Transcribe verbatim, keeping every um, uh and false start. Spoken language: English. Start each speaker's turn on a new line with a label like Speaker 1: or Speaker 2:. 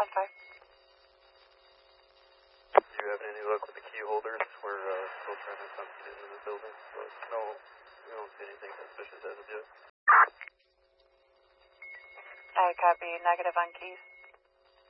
Speaker 1: one five.
Speaker 2: Do you have any luck with the key holders? We're uh, still trying to find it into the building, but no, we don't see anything suspicious as of yet.
Speaker 1: I copy, negative on keys.